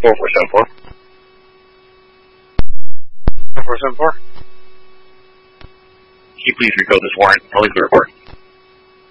4474. 4474. Can you please recode this warrant? Police report.